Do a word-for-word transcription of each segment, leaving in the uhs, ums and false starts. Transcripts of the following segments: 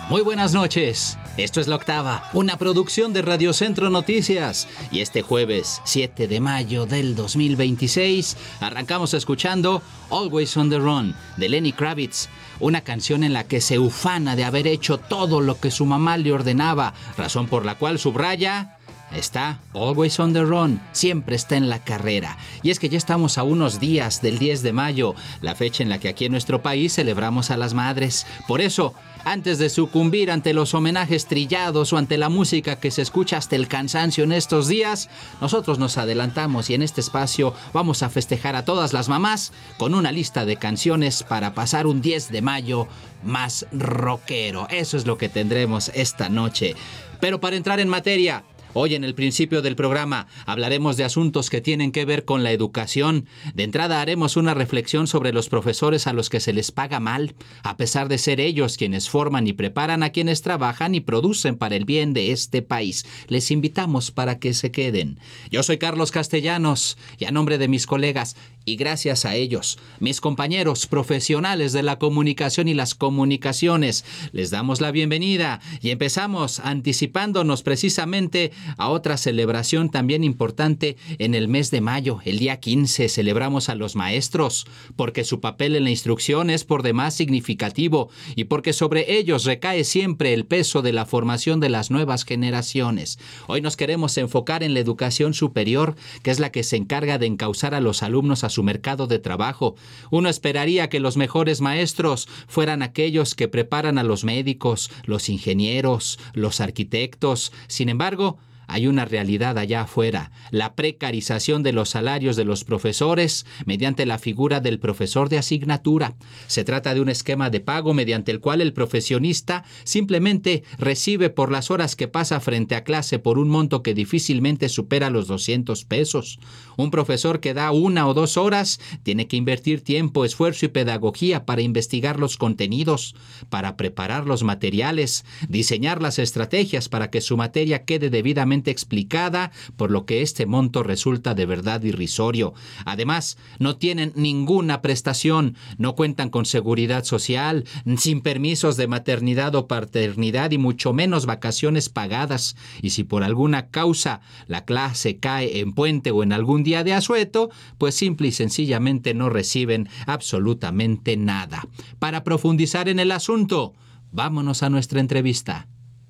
Muy buenas noches. Esto es La Octava, una producción de Radio Centro Noticias. Y este jueves siete de mayo del dos mil veintiséis arrancamos escuchando Always on the Run de Lenny Kravitz, una canción en la que se ufana de haber hecho todo lo que su mamá le ordenaba, razón por la cual subraya: está always on the run, siempre está en la carrera. Y es que ya estamos a unos días del diez de mayo, la fecha en la que aquí en nuestro país celebramos a las madres. Por eso, antes de sucumbir ante los homenajes trillados o ante la música que se escucha hasta el cansancio en estos días, nosotros nos adelantamos y en este espacio vamos a festejar a todas las mamás con una lista de canciones para pasar un diez de mayo más rockero. Eso es lo que tendremos esta noche. Pero para entrar en materia, hoy en el principio del programa hablaremos de asuntos que tienen que ver con la educación. De entrada haremos una reflexión sobre los profesores a los que se les paga mal, a pesar de ser ellos quienes forman y preparan a quienes trabajan y producen para el bien de este país. Les invitamos para que se queden. Yo soy Carlos Castellanos y a nombre de mis colegas, y gracias a ellos, mis compañeros profesionales de la comunicación y las comunicaciones, les damos la bienvenida y empezamos anticipándonos precisamente a otra celebración también importante en el mes de mayo. El día quince celebramos a los maestros, porque su papel en la instrucción es por demás significativo y porque sobre ellos recae siempre el peso de la formación de las nuevas generaciones. Hoy nos queremos enfocar en la educación superior, que es la que se encarga de encauzar a los alumnos a su mercado de trabajo. Uno esperaría que los mejores maestros fueran aquellos que preparan a los médicos, los ingenieros, los arquitectos. Sin embargo, hay una realidad allá afuera: la precarización de los salarios de los profesores mediante la figura del profesor de asignatura. Se trata de un esquema de pago mediante el cual el profesionista simplemente recibe por las horas que pasa frente a clase por un monto que difícilmente supera los doscientos pesos. Un profesor que da una o dos horas tiene que invertir tiempo, esfuerzo y pedagogía para investigar los contenidos, para preparar los materiales, diseñar las estrategias para que su materia quede debidamente explicada, por lo que este monto resulta de verdad irrisorio. Además, no tienen ninguna prestación, no cuentan con seguridad social, sin permisos de maternidad o paternidad y mucho menos vacaciones pagadas. Y si por alguna causa la clase cae en puente o en algún día de asueto, pues simple y sencillamente no reciben absolutamente nada. Para profundizar en el asunto, vámonos a nuestra entrevista.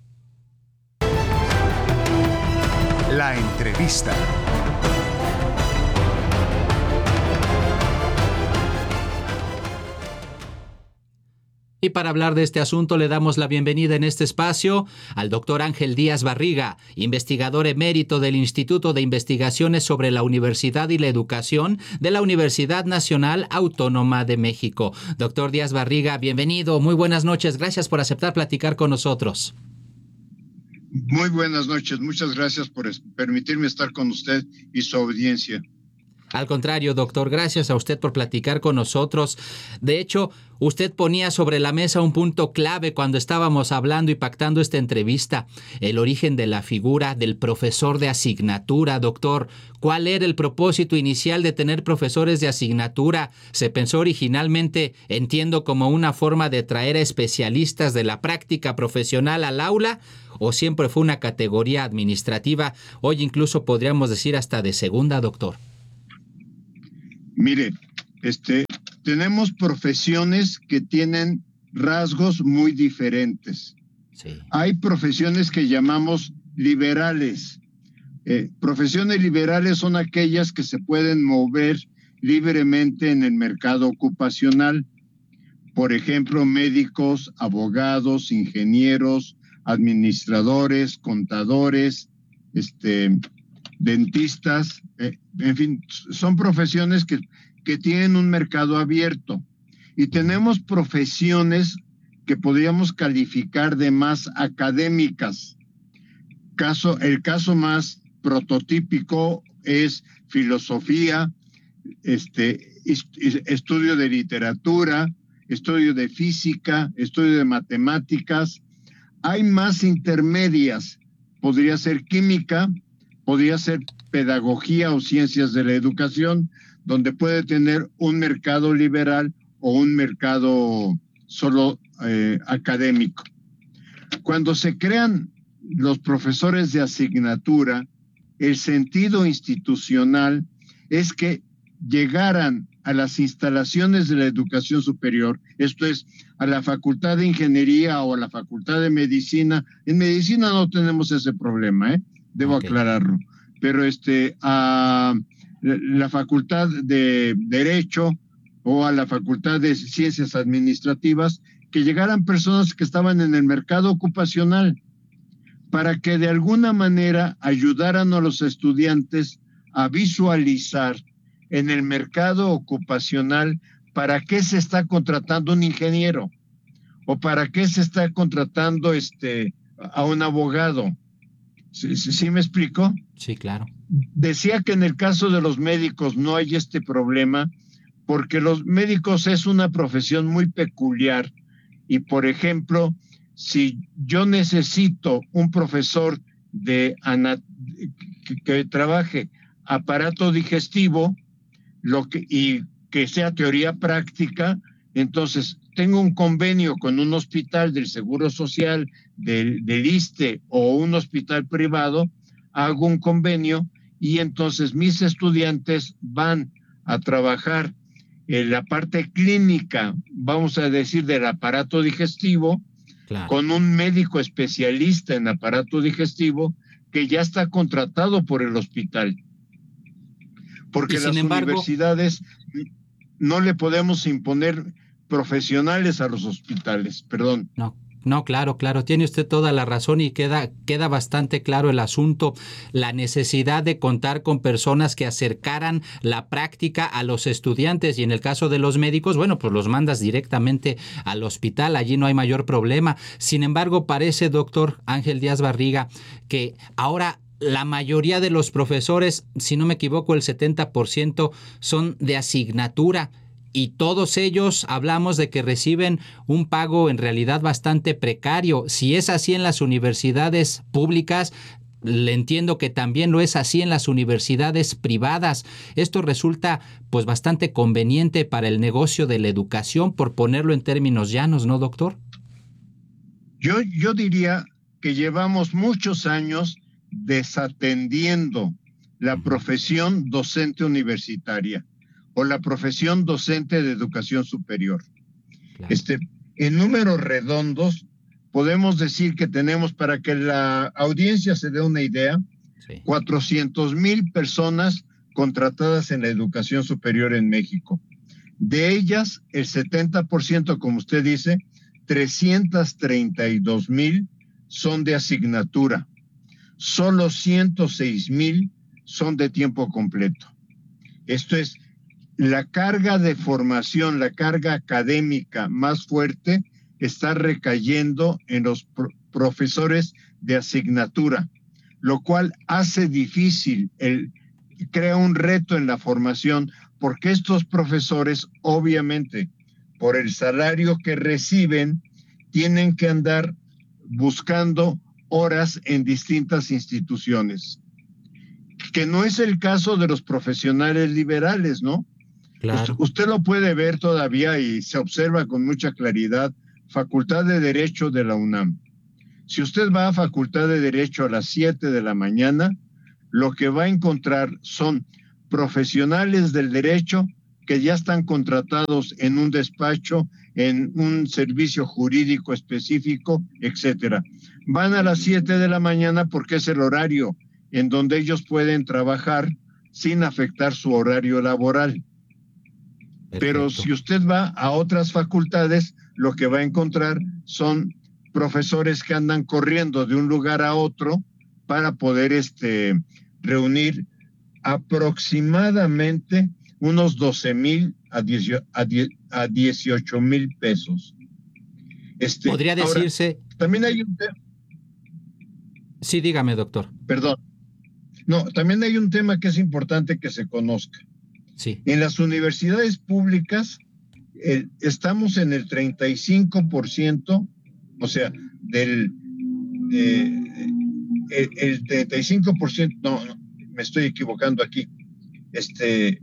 La entrevista. Y para hablar de este asunto le damos la bienvenida en este espacio al doctor Ángel Díaz Barriga, investigador emérito del Instituto de Investigaciones sobre la Universidad y la Educación de la Universidad Nacional Autónoma de México. Doctor Díaz Barriga, bienvenido, muy buenas noches, gracias por aceptar platicar con nosotros. Muy buenas noches, muchas gracias por permitirme estar con usted y su audiencia. Al contrario, doctor, gracias a usted por platicar con nosotros. De hecho, usted ponía sobre la mesa un punto clave cuando estábamos hablando y pactando esta entrevista: el origen de la figura del profesor de asignatura. Doctor, ¿cuál era el propósito inicial de tener profesores de asignatura? ¿Se pensó originalmente, entiendo, como una forma de traer a especialistas de la práctica profesional al aula, o siempre fue una categoría administrativa, hoy incluso podríamos decir hasta de segunda, doctor? Mire, este, tenemos profesiones que tienen rasgos muy diferentes. Sí. Hay profesiones que llamamos liberales. Eh, profesiones liberales son aquellas que se pueden mover libremente en el mercado ocupacional. Por ejemplo, médicos, abogados, ingenieros, administradores, contadores, este, dentistas, eh, en fin, son profesiones que, que tienen un mercado abierto. Y tenemos profesiones que podríamos calificar de más académicas. Caso, el caso más prototípico es filosofía, este, estudio de literatura, estudio de física, estudio de matemáticas. Hay más intermedias, podría ser química, podría ser pedagogía o ciencias de la educación, donde puede tener un mercado liberal o un mercado solo eh, académico. Cuando se crean los profesores de asignatura, el sentido institucional es que llegaran a las instalaciones de la educación superior, esto es, a la Facultad de Ingeniería o a la Facultad de Medicina. En Medicina no tenemos ese problema, ¿eh? Debo okay. aclararlo, pero este, a la Facultad de Derecho o a la Facultad de Ciencias Administrativas, que llegaran personas que estaban en el mercado ocupacional para que de alguna manera ayudaran a los estudiantes a visualizar en el mercado ocupacional para qué se está contratando un ingeniero o para qué se está contratando este, a un abogado. ¿Sí, sí, sí me explico? Sí, claro. Decía que en el caso de los médicos no hay este problema porque los médicos es una profesión muy peculiar y, por ejemplo, si yo necesito un profesor de ana- que, que trabaje aparato digestivo, lo que, y que sea teoría práctica, entonces tengo un convenio con un hospital del Seguro Social, del, del ISSSTE o un hospital privado, hago un convenio y entonces mis estudiantes van a trabajar en la parte clínica, vamos a decir, del aparato digestivo, claro, con un médico especialista en aparato digestivo que ya está contratado por el hospital. Porque las embargo, universidades no le podemos imponer profesionales a los hospitales, perdón. No, no, claro, claro, tiene usted toda la razón y queda, queda bastante claro el asunto, la necesidad de contar con personas que acercaran la práctica a los estudiantes y en el caso de los médicos, bueno, pues los mandas directamente al hospital, allí no hay mayor problema. Sin embargo, parece, doctor Ángel Díaz Barriga, que ahora la mayoría de los profesores, si no me equivoco, el setenta por ciento son de asignatura y todos ellos hablamos de que reciben un pago en realidad bastante precario. Si es así en las universidades públicas, le entiendo que también lo es así en las universidades privadas. Esto resulta pues bastante conveniente para el negocio de la educación, por ponerlo en términos llanos, ¿no, doctor? Yo, yo diría que llevamos muchos años desatendiendo la profesión docente universitaria o la profesión docente de educación superior. Claro. Este, en números redondos, podemos decir que tenemos, para que la audiencia se dé una idea, sí, cuatrocientos mil personas contratadas en la educación superior en México. De ellas, el setenta por ciento, como usted dice, trescientos treinta y dos mil son de asignatura. Solo ciento seis mil son de tiempo completo. Esto es, la carga de formación, la carga académica más fuerte está recayendo en los pro- profesores de asignatura, lo cual hace difícil, el, crea un reto en la formación, porque estos profesores, obviamente, por el salario que reciben, tienen que andar buscando horas en distintas instituciones, que no es el caso de los profesionales liberales, ¿no? Claro. Usted, usted lo puede ver todavía y se observa con mucha claridad, Facultad de Derecho de la UNAM. Si usted va a Facultad de Derecho a las siete de la mañana, lo que va a encontrar son profesionales del derecho que ya están contratados en un despacho, en un servicio jurídico específico, etcétera. Van a las siete de la mañana porque es el horario en donde ellos pueden trabajar sin afectar su horario laboral. Perfecto. Pero si usted va a otras facultades, lo que va a encontrar son profesores que andan corriendo de un lugar a otro para poder este, reunir aproximadamente unos doce mil a dieciocho mil pesos. Este, Podría decirse... Ahora, también hay un tema... Sí, dígame, doctor. Perdón. No, también hay un tema que es importante que se conozca. Sí. En las universidades públicas eh, estamos en el treinta y cinco por ciento, o sea, del eh, el, el treinta y cinco por ciento, no, no, me estoy equivocando aquí. Este,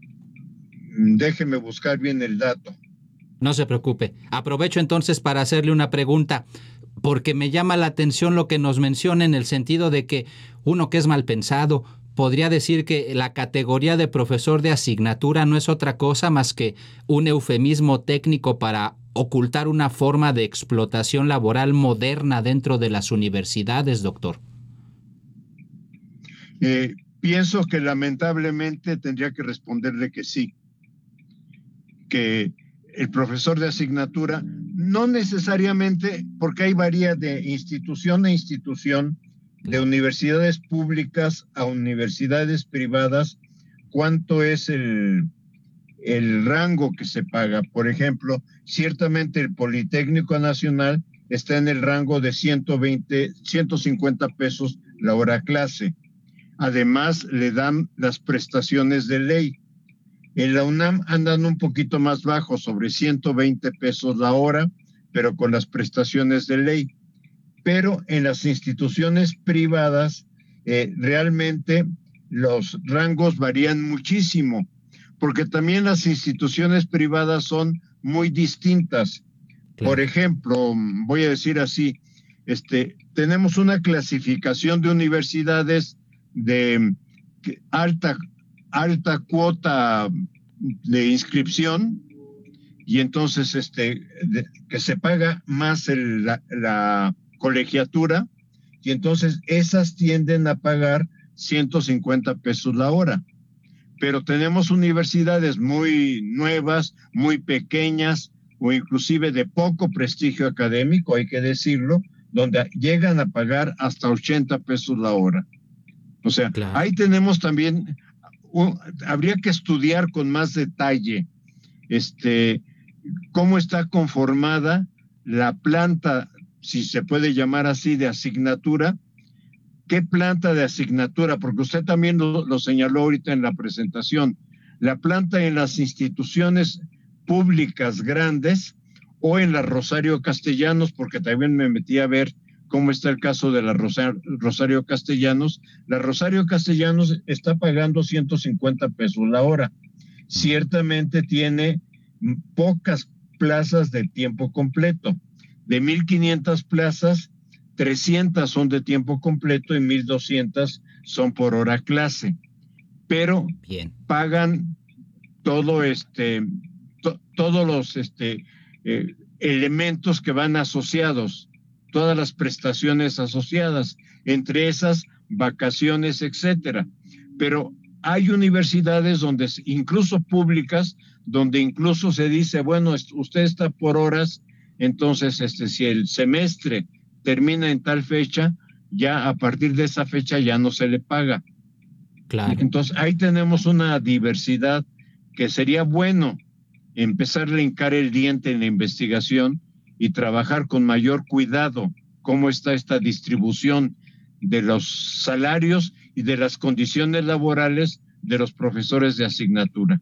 déjeme buscar bien el dato. No se preocupe. Aprovecho entonces para hacerle una pregunta. porque me llama la atención lo que nos menciona en el sentido de que uno que es mal pensado podría decir que la categoría de profesor de asignatura no es otra cosa más que un eufemismo técnico para ocultar una forma de explotación laboral moderna dentro de las universidades, doctor. Eh, pienso que lamentablemente tendría que responderle que sí, que el profesor de asignatura, no necesariamente, porque hay varía de institución a institución, de universidades públicas a universidades privadas, cuánto es el, el rango que se paga. Por ejemplo, ciertamente el Politécnico Nacional está en el rango de ciento veinte, ciento cincuenta pesos la hora clase. Además, le dan las prestaciones de ley. En la UNAM andan un poquito más bajo, sobre ciento veinte pesos la hora, pero con las prestaciones de ley. Pero en las instituciones privadas, eh, realmente los rangos varían muchísimo, porque también las instituciones privadas son muy distintas. Claro. Por ejemplo, voy a decir así, este, tenemos una clasificación de universidades de alta, alta cuota de inscripción, y entonces este, de, que se paga más el, la, la colegiatura, y entonces esas tienden a pagar ciento cincuenta pesos la hora. Pero tenemos universidades muy nuevas, muy pequeñas, o inclusive de poco prestigio académico, hay que decirlo, donde llegan a pagar hasta ochenta pesos la hora. O sea, claro. Ahí tenemos también, uh, habría que estudiar con más detalle este, cómo está conformada la planta, si se puede llamar así, de asignatura. ¿Qué planta de asignatura? Porque usted también lo, lo señaló ahorita en la presentación. La planta en las instituciones públicas grandes o en la Rosario Castellanos, porque también me metí a ver cómo está el caso de la Rosario, Rosario Castellanos. La Rosario Castellanos está pagando ciento cincuenta pesos la hora. Ciertamente tiene pocas plazas de tiempo completo. De mil quinientas plazas, trescientas son de tiempo completo y mil doscientas son por hora clase. Pero Bien. pagan todo este, to, todos los este, eh, elementos que van asociados, todas las prestaciones asociadas, entre esas vacaciones, etcétera. Pero hay universidades donde, incluso públicas, donde incluso se dice, bueno, usted está por horas, entonces este, si el semestre termina en tal fecha, ya a partir de esa fecha ya no se le paga. Claro. Entonces ahí tenemos una diversidad que sería bueno empezar a hincar el diente en la investigación y trabajar con mayor cuidado cómo está esta distribución de los salarios y de las condiciones laborales de los profesores de asignatura.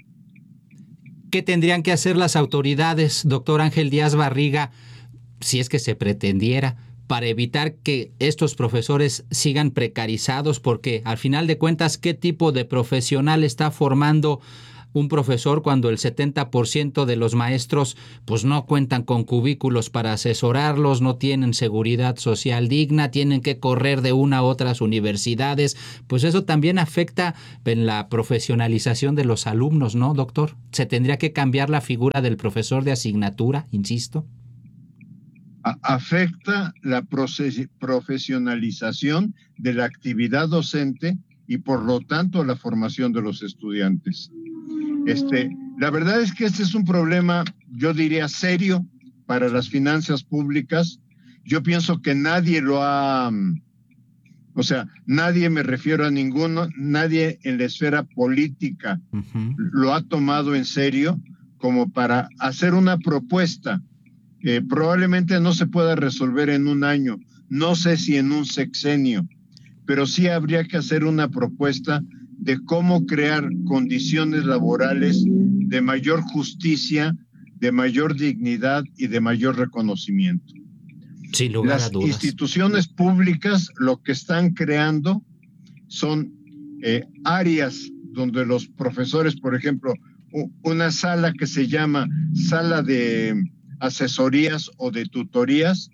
¿Qué tendrían que hacer las autoridades, doctor Ángel Díaz Barriga, si es que se pretendiera, para evitar que estos profesores sigan precarizados? Porque al final de cuentas, ¿qué tipo de profesional está formando un profesor cuando el setenta por ciento de los maestros pues no cuentan con cubículos para asesorarlos, no tienen seguridad social digna, tienen que correr de una a otras universidades? Pues eso también afecta en la profesionalización de los alumnos, ¿no, doctor? ¿Se tendría que cambiar la figura del profesor de asignatura, insisto? Afecta la profesionalización de la actividad docente y por lo tanto la formación de los estudiantes. Este, la verdad es que este es un problema, yo diría, serio para las finanzas públicas. Yo pienso que nadie lo ha, o sea, nadie, me refiero a ninguno, nadie en la esfera política uh-huh. lo ha tomado en serio como para hacer una propuesta. Eh, probablemente no se pueda resolver en un año, no sé si en un sexenio, pero sí habría que hacer una propuesta de cómo crear condiciones laborales de mayor justicia, de mayor dignidad y de mayor reconocimiento. Sin lugar a dudas. Las instituciones públicas lo que están creando son eh, áreas donde los profesores, por ejemplo, una sala que se llama sala de asesorías o de tutorías,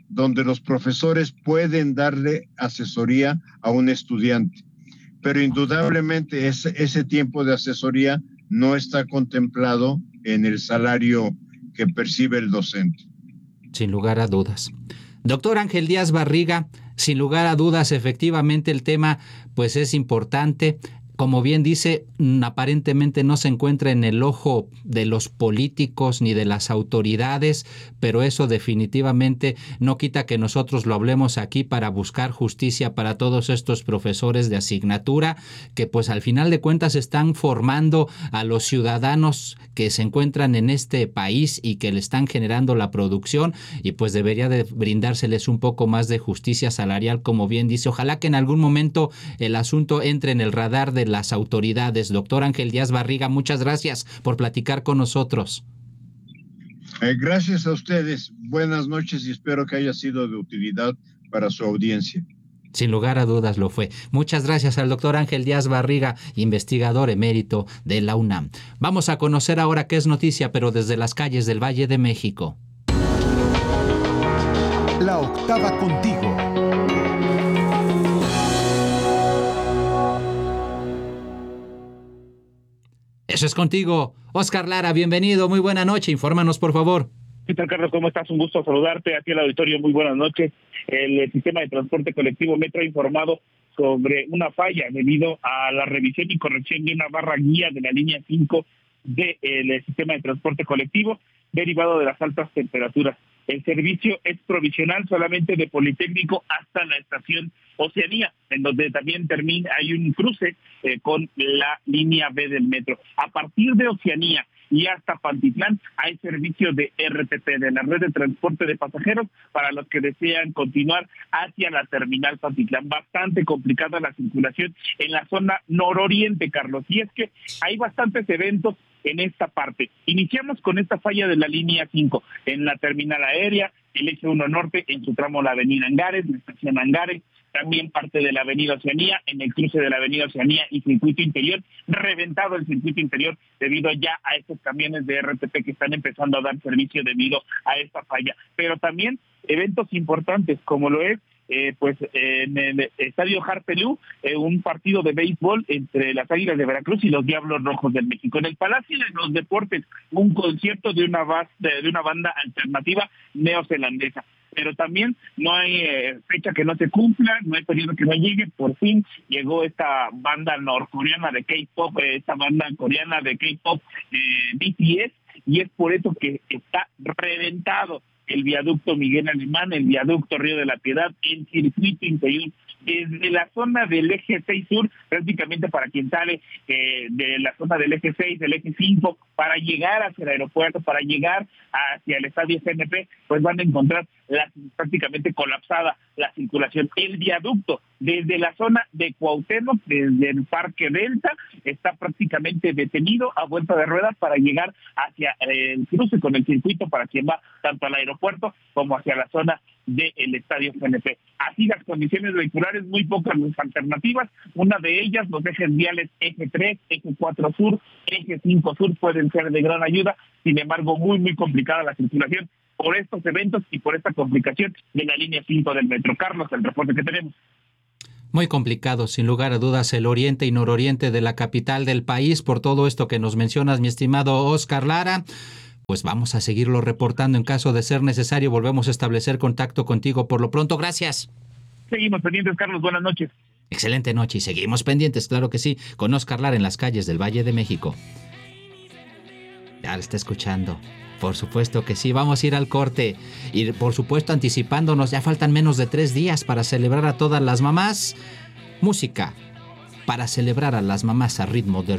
donde los profesores pueden darle asesoría a un estudiante. Pero indudablemente ese, ese tiempo de asesoría no está contemplado en el salario que percibe el docente. Sin lugar a dudas. Doctor Ángel Díaz Barriga, sin lugar a dudas, efectivamente el tema pues es importante. Como bien dice, aparentemente no se encuentra en el ojo de los políticos ni de las autoridades, pero eso definitivamente no quita que nosotros lo hablemos aquí para buscar justicia para todos estos profesores de asignatura que pues al final de cuentas están formando a los ciudadanos que se encuentran en este país y que le están generando la producción, y pues debería de brindárseles un poco más de justicia salarial, como bien dice. Ojalá que en algún momento el asunto entre en el radar de las autoridades. Doctor Ángel Díaz Barriga, muchas gracias por platicar con nosotros. Eh, gracias a ustedes. Buenas noches y espero que haya sido de utilidad para su audiencia. Sin lugar a dudas lo fue. Muchas gracias al doctor Ángel Díaz Barriga, investigador emérito de la UNAM. Vamos a conocer ahora qué es noticia, pero desde las calles del Valle de México. La octava contigo. Eso es contigo. Oscar Lara, bienvenido, muy buena noche, infórmanos por favor. ¿Qué tal, Carlos? ¿Cómo estás? Un gusto saludarte aquí al auditorio, muy buenas noches. El, el sistema de transporte colectivo Metro ha informado sobre una falla debido a la revisión y corrección de una barra guía de la línea cinco del de sistema de transporte colectivo derivado de las altas temperaturas. El servicio es provisional solamente de Politécnico hasta la estación Oceanía, en donde también termina, hay un cruce eh, con la línea B del metro. A partir de Oceanía y hasta Pantitlán hay servicio de R T P, de la red de transporte de pasajeros, para los que desean continuar hacia la terminal Pantitlán. Bastante complicada la circulación en la zona nororiente, Carlos, y es que hay bastantes eventos en esta parte. Iniciamos con esta falla de la línea cinco en la terminal aérea, el eje uno norte en su tramo la avenida Angares, la estación Angares, también parte de la avenida Oceanía, en el cruce de la avenida Oceanía y circuito interior, reventado el circuito interior debido ya a estos camiones de R T P que están empezando a dar servicio debido a esta falla. Pero también eventos importantes como lo es Eh, pues eh, en el estadio Harpelú, eh, un partido de béisbol entre las Águilas de Veracruz y los Diablos Rojos del México. En el Palacio de los Deportes, un concierto de una, base, de una banda alternativa neozelandesa. Pero también no hay eh, fecha que no se cumpla, no hay periodo que no llegue. Por fin llegó esta banda norcoreana de K-pop, eh, esta banda coreana de K-pop, eh, B T S, y es por eso que está reventado el viaducto Miguel Alemán, el viaducto Río de la Piedad, el circuito interior, desde la zona del eje seis sur, prácticamente para quien sale eh, de la zona del eje seis, del eje cinco, para llegar hacia el aeropuerto, para llegar hacia el estadio C N P, pues van a encontrar la, prácticamente colapsada la circulación. El viaducto desde la zona de Cuauhtémoc, desde el Parque Delta, está prácticamente detenido a vuelta de ruedas para llegar hacia el cruce con el circuito para quien va tanto al aeropuerto como hacia la zona del estadio C N P. Así las condiciones vehiculares, muy pocas las alternativas. Una de ellas, los ejes viales eje tres, eje cuatro sur, eje cinco sur pueden ser de gran ayuda. Sin embargo, muy, muy complicada la circulación por estos eventos y por esta complicación de la línea cinco del metro. Carlos, el reporte que tenemos. Muy complicado, sin lugar a dudas, el oriente y nororiente de la capital del país, por todo esto que nos mencionas, mi estimado Oscar Lara. Pues vamos a seguirlo reportando en caso de ser necesario. Volvemos a establecer contacto contigo por lo pronto. Gracias. Seguimos pendientes, Carlos. Buenas noches. Excelente noche y seguimos pendientes, claro que sí, con Oscar Lara en las calles del Valle de México. Ya lo está escuchando. Por supuesto que sí, vamos a ir al corte. Y por supuesto anticipándonos, ya faltan menos de tres días para celebrar a todas las mamás. Música para celebrar a las mamás a ritmo de